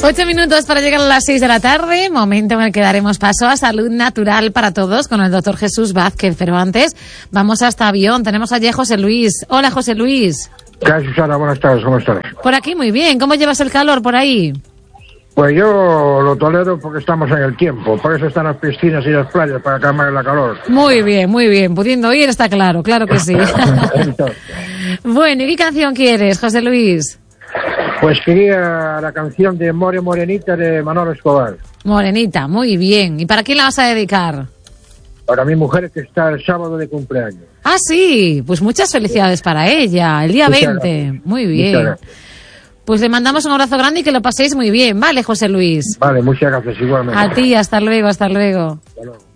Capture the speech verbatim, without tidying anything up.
Ocho minutos para llegar a las seis de la tarde, momento en el que daremos paso a Salud Natural para Todos con el doctor Jesús Vázquez. Pero antes, vamos hasta Avión. Tenemos allí a José Luis. Hola, José Luis. ¿Qué hay, Susana? Buenas tardes, ¿cómo estás? Por aquí muy bien. ¿Cómo llevas el calor por ahí? Pues yo lo tolero porque estamos en el tiempo. Por eso están las piscinas y las playas, para calmar la calor. Muy bien, muy bien. Pudiendo oír está claro, claro que sí. Bueno, ¿y qué canción quieres, José Luis? Pues quería la canción de More Morenita de Manolo Escobar. Morenita, muy bien. ¿Y para quién la vas a dedicar? Para mi mujer, que está el sábado de cumpleaños. Ah, sí, pues muchas felicidades para ella, el día Muchas veinte. Gracias. Muy bien. Pues le mandamos un abrazo grande y que lo paséis muy bien, ¿vale, José Luis? Vale, muchas gracias, igualmente. A ti, hasta luego, hasta luego. Hasta luego.